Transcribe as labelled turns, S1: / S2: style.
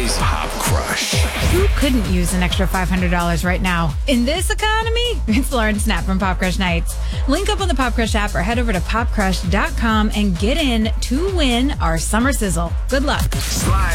S1: Today's Pop Crush.
S2: Who couldn't use an extra $500 right now? In this economy, it's Lauren Snap from Pop Crush Nights. Link up on the Pop Crush app or head over to popcrush.com and get in to win our summer sizzle. Good luck.
S1: Slide